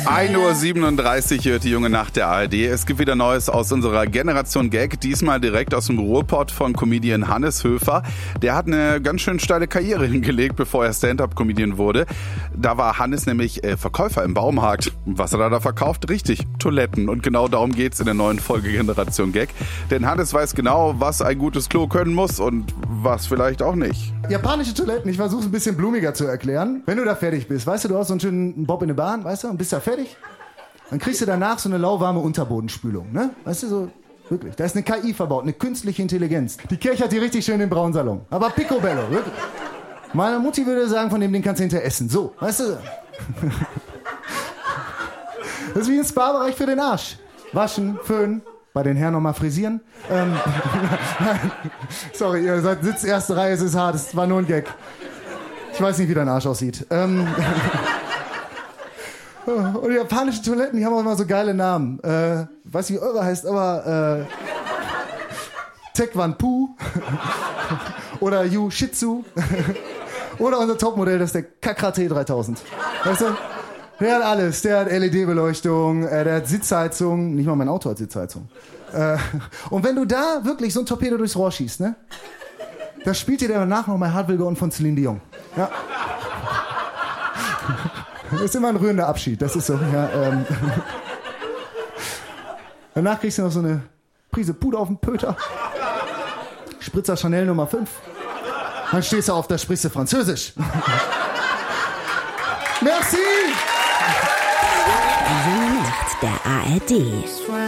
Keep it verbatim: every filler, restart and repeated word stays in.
ein Uhr siebenunddreißig hört die junge Nacht der A R D. Es gibt wieder Neues aus unserer Generation Gag, diesmal direkt aus dem Ruhrpott von Comedian Hannes Höfer. Der hat eine ganz schön steile Karriere hingelegt, bevor er Stand-Up-Comedian wurde. Da war Hannes nämlich äh, Verkäufer im Baumarkt. Was hat er da verkauft? Richtig, Toiletten. Und genau darum geht's in der neuen Folge Generation Gag. Denn Hannes weiß genau, was ein gutes Klo können muss und was vielleicht auch nicht. Japanische Toiletten, ich versuche es ein bisschen blumiger zu erklären. Wenn du da fertig bist, weißt du, du hast so einen schönen Bob in der Bahn, weißt du, und bist da fertig, dann kriegst du danach so eine lauwarme Unterbodenspülung, ne? Weißt du, so, wirklich. Da ist eine K I verbaut, eine künstliche Intelligenz. Die Kirche hat die richtig schön im braunen Salon. Aber picobello, wirklich. Meine Mutti würde sagen, von dem Ding kannst du hinterher essen. So, weißt du? Das ist wie ein Spa-Bereich für den Arsch. Waschen, föhnen, bei den Herren nochmal frisieren. Ähm, Sorry, ihr seid Sitz erste Reihe, es ist hart, es war nur ein Gag. Ich weiß nicht, wie dein Arsch aussieht. Ähm, und die japanischen Toiletten, die haben auch immer so geile Namen. Äh, weiß nicht, wie eure heißt, aber äh, Taekwondo oder Yu Shitsu oder unser Topmodell, das ist der Kakrate dreitausend. Weißt du? Der hat alles. Der hat L E D-Beleuchtung, äh, der hat Sitzheizung. Nicht mal mein Auto hat Sitzheizung. Äh, und wenn du da wirklich so ein Torpedo durchs Rohr schießt, ne? Da spielt dir danach noch mal Hard Will Go On von Celine Dion. Ja. Das ist immer ein rührender Abschied, das ist so. Ja, ähm. Danach kriegst du noch so eine Prise Puder auf den Pöter. Spritzer Chanel Nummer fünf. Dann stehst du auf, da sprichst du Französisch. Merci! Die junge Nacht der A R D.